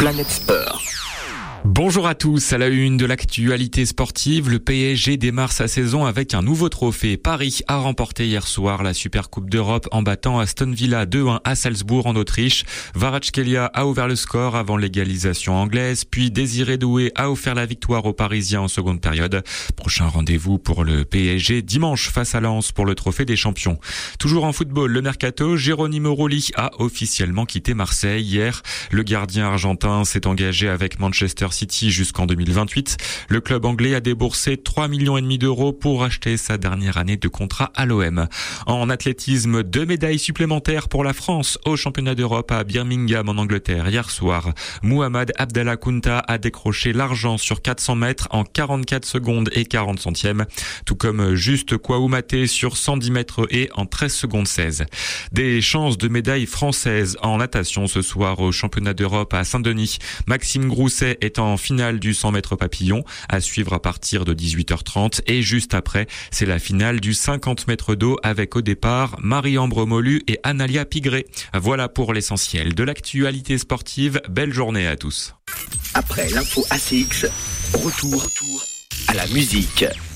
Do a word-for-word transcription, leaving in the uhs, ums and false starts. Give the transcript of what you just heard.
Planète Sport. Bonjour à tous, à la une de l'actualité sportive, le P S G démarre sa saison avec un nouveau trophée. Paris a remporté hier soir la Supercoupe d'Europe en battant Aston Villa deux un à Salzbourg en Autriche. Kvaratskhelia a ouvert le score avant l'égalisation anglaise, puis Désiré Doué a offert la victoire aux Parisiens en seconde période. Prochain rendez-vous pour le P S G dimanche face à Lens pour le trophée des champions. Toujours en football, le mercato, Geronimo Rulli a officiellement quitté Marseille hier. Le gardien argentin s'est engagé avec Manchester City jusqu'en deux mille vingt-huit. Le club anglais a déboursé trois millions et demi d'euros pour acheter sa dernière année de contrat à l'O M. En athlétisme, deux médailles supplémentaires pour la France au championnat d'Europe à Birmingham en Angleterre hier soir. Mohamed Abdallah Kounta a décroché l'argent sur quatre cents mètres en quarante-quatre secondes et quarante centièmes, tout comme Juste Kouaoumaté sur cent dix mètres et en treize secondes seize. Des chances de médailles françaises en natation ce soir au championnat d'Europe à Saint-Denis. Maxime Grousset est en finale du cent mètres papillon, à suivre à partir de dix-huit heures trente, et juste après, c'est la finale du cinquante mètres d'eau avec au départ Marie-Ambre Molu et Analia Pigré. Voilà pour l'essentiel de l'actualité sportive. Belle journée à tous. Après l'info A C X, retour, retour à la musique.